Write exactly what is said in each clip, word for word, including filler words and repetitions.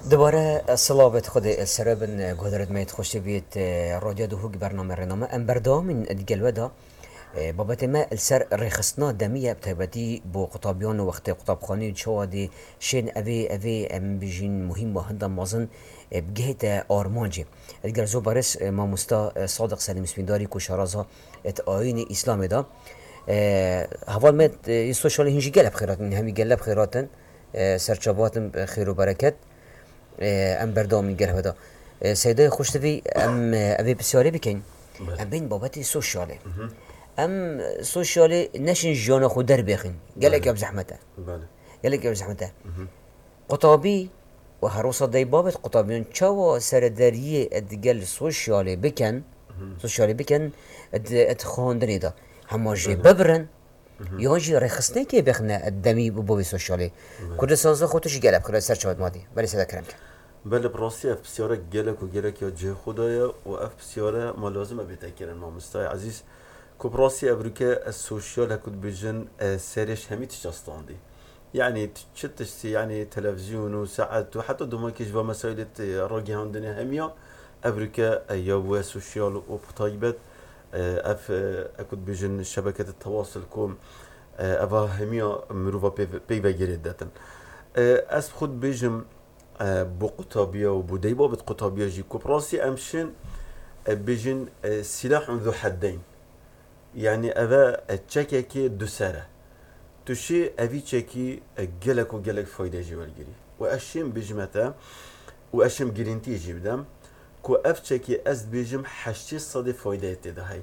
دوباره صلابت خود السرابن قدرت ما يتخش بيت راديو دهوك برنامج رنامه ام بردام من الجلوده بابت ما السر رخصنا دمية بتبتي بو قطابيان وقت قطابخاني شوادي شين أبي أبي أم بيجين مهم وهندا مازن بجهة آرمانجي الجر زو بارس ما مستا صادق سليم سپینداری كشارازا ات آين إسلام دا هوال مت يسوشال هنجي جلب خيراتن همي جلب خيراتن سرچاباتن خير و بركت ام بردام من جلب دا سيدای خوشتوی ام أبي بسیاری بکن ام بین بابت سوشاله ام سوشيالي نشن جانا خود در بخين قالك يا بزحمته بله قالك يا بزحمته قطابي وهروسا داي بابت قطابيون چاوا سرداريه ادقال سوشيالي بكن سوشيالي بكن اد اد خواندني دا هما جي ببرن ياجي رخصني كي بخنا الدمي بوبي سوشيالي كل سازا خودش قالب خلاص سر شواد مادي بل سدا كرمك بله براسي اف بسياره گلك و گلك يا جه خدايا و اف بسياره ما لازم بيتكرن ما مستای عزيز كبراسي أبريكا السوشيال هكود بيجن سيرش همي تشاستاندي يعني تشتش يعني تلفزيون وساعات وحتى دوما كيجوا مسائل راجي عندنا هميا أبريكا يا سوشيال وبطيبت اف اكود بيجن شبكة التواصل كوم افا هميا مروفا بيبا جريدتن اس خود بيجم بو قطابية وبو ديبا بت قطابية جي كبراسي امشن بيجن سلاح ذو حدين يعني أبا تشكي دوسرة تشي أبي تشكي جلك وجلك فايدة جوال جري وأشيم بجمته وأشيم جرينتي جبدم كو أف تشكي أز بيجم حشتي صدي فايدة تدهي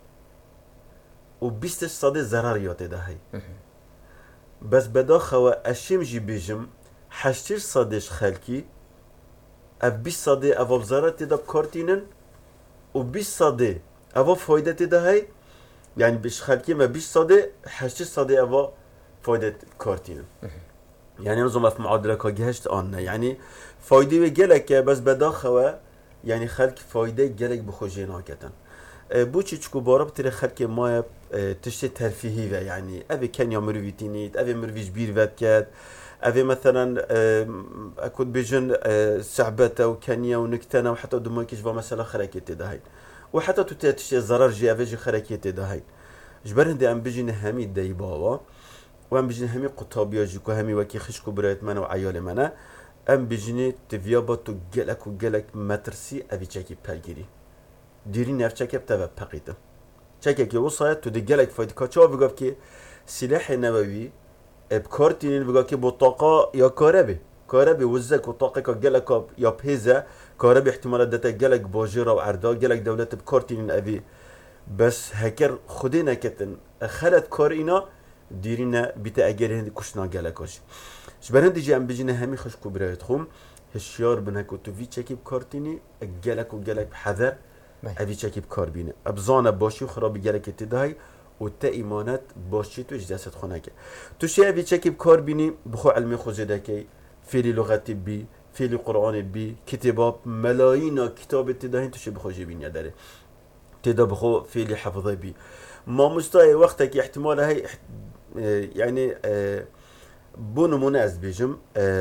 وبيستش صدي ضرر تدهي بس بداخوا أشيم جي بيجم حشتي صديش خالكي أف بيس صدي أفضل ضرر تدا بكارتينن وبيس صدي أفضل فايدة تدهي يعني بيش خالكي ما بيش صدي حشتي صدي أفا فايدة كارتين يعني نظام في معادلة كاجهشت آنه يعني فايدة وجلك بس بداخوا يعني خالك فايدة جلك بخوجينا كتن بوشي تشكو بارب ترى خالك ما تشتي ترفيهي و يعني أبي كان يا مروفيتينيت أبي مروفيش بير واتكات أبي مثلا أكون بيجن سعبته وكانيا ونكتنا وحتى دموكيش فمثلا خركت ده وحتى تتشي ضرر جي أفيجي خركيتي ده هاي جبرن دي أم بيجين همي داي بابا وأم بيجين همي قطابيا جيكو همي وكي خشكو برايت منا وعيالي منا أم بيجيني تفيابا تو جلك وجلك مترسي أفي تشاكي بالجيري ديري نف تشاكي بتبا بقيتم تشاكي كي وصايت تو دي جلك فايد كاتشوا بيقف كي سلاح نووي بكارتين بيقف كي بطاقة يا كهربي كهربي وزك وطاقة كجلك يا بهزة كهربي احتمالات داتا جلك باجرة وعرضا جلك دولة بكارتين أبي بس هكر خدينا كتن خلت كارينا ديرينا بيتا أجر هندي كشنا جلكاش شبرن ديجي أم بيجينا همي خش كبريت خوم هالشيار بنهكو تو في تشكي بكارتيني جلك وجلك بحذر أبي تشكي بكاربينه أبزانه باشي وخرابي جلك تداي وتا إيمانات باشي تو إجداسات خوناك تو شيء أبي تشكي بكاربيني بخو علمي خوزدكي فيلي لغتي بي فيلي قرآن بي كتابات ملايين كتاب تداهين تشي بخو جيبين يداري تدا بخو فيلي حفظي بي ما مستوى وقتك احتمال هاي يعني بونو مناز بيجم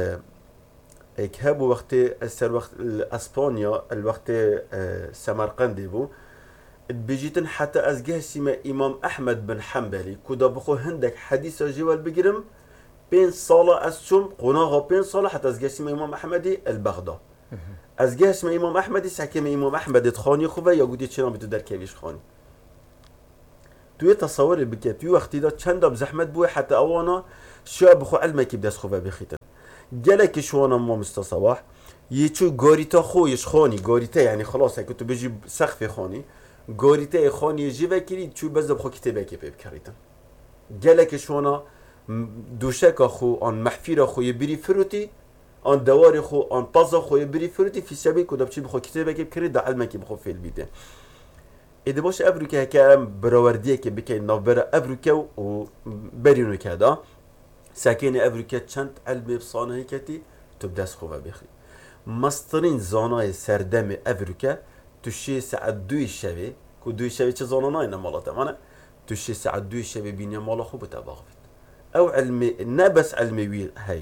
هابو وقت السر وقت اسبانيا الوقت سمرقندي بو بيجيتن حتى ازجه سيما امام احمد بن حنبلي كودا بخو هندك حديث جوال بجرم بين صالة أسشم قناها بين صالة حتى أزجه اسمه إمام أحمدي البغداد أزجه اسمه إمام أحمدي سحكم إمام أحمد تخاني خوفه يا جودي تشنا بتدر كيفيش خاني توي تصور بك توي وقتي دا چند بزحمت بوي حتى أوانا شو بخو علمك بدأ خوفه بخيتن جلك شوانا ما مستصباح يشو جاريتا خويش خاني جاريتا يعني خلاص هيك تو بيجي سقف خاني جاريتا خاني يجي وكيري شو بس بخو كتابك بكريتن جلك شوانا دوشك خو آن محفیر خو یبری فروتی آن دوار خو آن پاز خو یبری فروتی فی سبی کدام چی بخو کتابه که بکری دا علمه که بخو فیل بیده ایده باش ابروکه که براوردیه که بکی نوبر ابروکه و برینو که دا ساکن ابروکه چند علم بصانه کتی تو بدست خوبه بخی مسترین زانای سردم ابروکه توشی ساعت دوی شبه که دوی شبه چه زانانای نمالاته منه توشی ساعت دوی شبه بینی مالا خوب تباغ او علمي نبس علمي هاي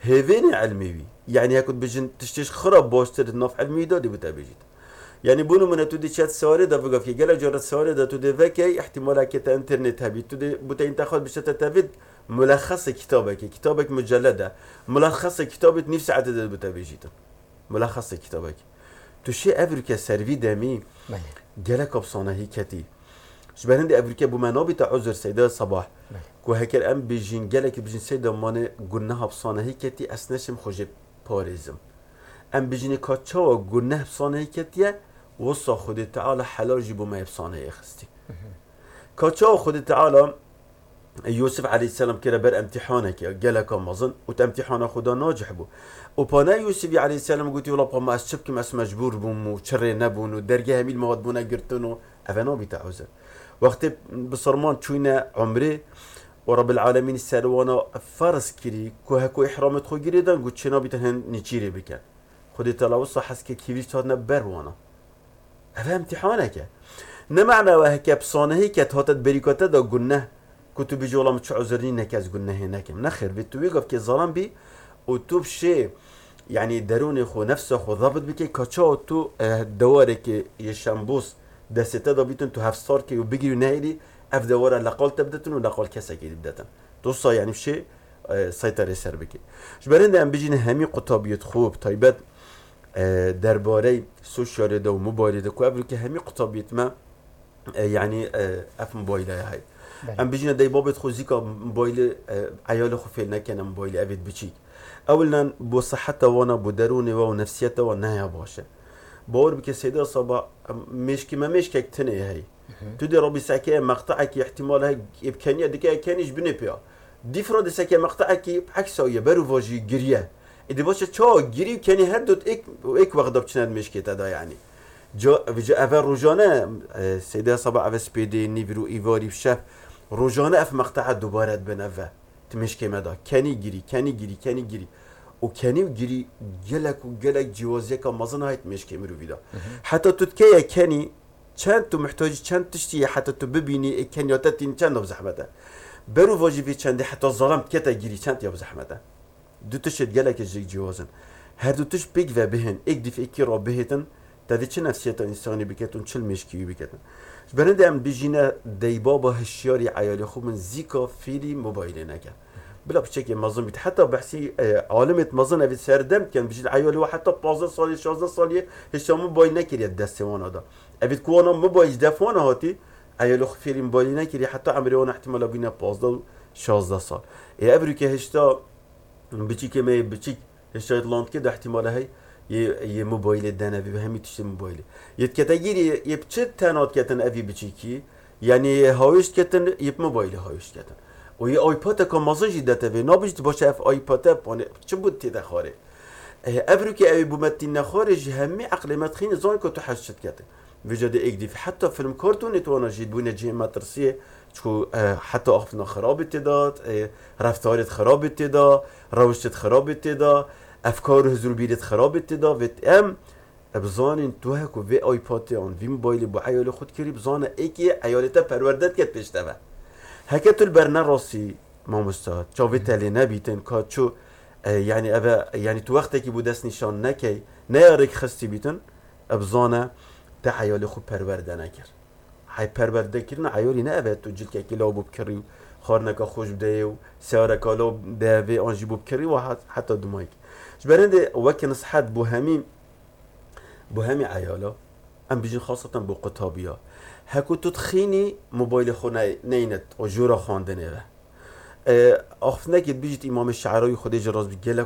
هيفين علمي يعني هكذا بيجن تشتيش خراب بوشتر الناف علمي دادي بتابيجيت يعني بونو من تودي شات سواري دا بقى في جلا جرت سواري دا تودي فكي احتمال كتا انترنت هبي تودي بتين تاخد بشتى تفيد ملخص كتابك كتابك مجلدة ملخص كتابك نفس عدد بتابيجيت ملخص كتابك تشي أفريقيا سيرفي دامي جلا كبصانة هي كتي شبهند أفريقيا بمنابط عذر سيدة صباح كو هكر أم بيجين جلا كبيجين سيدة مانه قلناها بصانة هي كتي أسنشم خوجب باريزم أم بيجيني كاتشوا قلناها بصانة هي كتي وصى خد تعالى حلال جيبوا ما يبصانه يخستي كاتشوا خد تعالى يوسف عليه السلام كده بر امتحانك قالك مازن وتامتحان خدا ناجح بو وبانا يوسف عليه السلام قلت والله ما اشبك ما مجبور بوم وشر نبون ودرجه هميل مواد بونا قرتنو افنا بتاعوزه وقت بصرمان تشوينا عمري ورب العالمين السلوانا فرس كري كو هكو احرامت خو جريدان قلت شنا بتهن نيشيري بكن خدي تلاوص حسك كيفيش تادنا بروانا هذا امتحانك نمعنا وهكا بصانه هيك هاتت بريكوتا دا قلنا كنتو بيجي والله مش عذرين نكاز قلنا هناك نخير بيتو يقف كي ظلام بي وتوب شيء يعني دروني خو نفسه خو ضابط بكي كاتشاو تو دوارك يشامبوس دسته دا بيتن تو هاف ستار كي وبيجي نايلي اف دواره لقال تبدتن ولقال كسا كي تبدتن توصى يعني بشيء سيطرة سر بكي جبرين ام بيجي همي قطابيت خوب طيبات درباري سوشيال دا وموبايل دا كو ابرو كي همي قطابيت ما يعني اف موبايل هاي ام بيجينا داي بابت خو زيكا موبايل عيال خو فيلنا كان موبايل ابيت بشي اولا بو صحته وانا بو دروني و نفسيته وانا باشا باور بك سيده صبا مش كما مش كتني هي تدي ربي ساكي مقطعك احتمال هي امكانيه ديك كانش بنبيا ديفرود ساكي مقطعك عكسه يبرو فوجي جريه إذا باشه چا گیری کنی هر دوت ایک ایک وقت دب چند مشکل تا یعنی جا وجا اول روزانه سیده صبح اول سپیدی نیورو ایواری بشه روزانه اف مقطع دوباره بنوه تمشکل مدا کنی گیری کنی گیری کنی گیری و کنی و گیری گلک و گلک جوازی که مازن هایت مشکل مرو بیدا حتی تو تکیه کنی چند تو محتاج چند تشتی حتی تو ببینی کنیاتا تین چند نب زحمته برو واجبی چندی حتی ظالم کتا گیری چند یا بزحمته دو تشت جالك الجيك جوازن هادو تش بيك و بهن اك دي في اكي راب بهتن تادي چه نفسية انساني بكتن چل مشكيو بكتن برند ام بيجينا داي بابا هشياري عيالي خو من زيكا فيلي موبايلي نكا بلا بشكل مازن بيت حتى بحسي عالمة مازن افي سردم كان بيجي عيالي وحتى بازده سالي شازده سالي هشام موبايل نكري الدستوان هذا افي كوانا موبايل دفوان هاتي عيالي خو فيلي موبايل نكري حتى عمري وانا احتمال بينا بازده شازده سال اي ابرو كه هشتا بچی که می بچی هشتاد لاند که ده احتمال هی یه یه موبایل دنیا و همین تیشه موبایل یه کتگیری یه بچه تنات کتن اوی بچی کی یعنی هایش کتن یه موبایل هایش کتن و یه آیپاد که مازن جدته و نبود باشه اف آیپاد پانه چه بود تیده خاره ابرو که اوی بومتی نخارج همه عقل متخین زان که تو حشت کتن وجود اگدیف حتی فیلم کارتون نتوانا جید بونه جه مدرسیه چو حتی آخفنا خراب تداد رفتارت خراب تدا روشت خراب تدا افکار حضور بیرت خراب تدا و ام بزانین تو هکو وی آیپاد آن وی موبایل با عیال خود کری بزانه ایکی عیالتا پروردت کت پیشته و هکتو البرنه راسی ما مستاد چا وی تلی نبیتن که چو یعنی اوه یعنی تو وقتی که بودست نشان نکی نیارک خستی بیتن بزانه تا عیال خود پرورده نکر هاي پرورده کردن عیالی نه ابد تو جل که کلا بوب کری خارنکا خوش بده و سیارکا لو ده و آنجی بوب کری و حتی دمایک جبرنده وقت نصحت بو همین بو همین عیالا ام بیجن خاصة بو قطابیا هکو تو تخینی موبایل خو نینت و جورا خواندنه و آخف نکید بیجید امام شعرهای خودی جراز بگله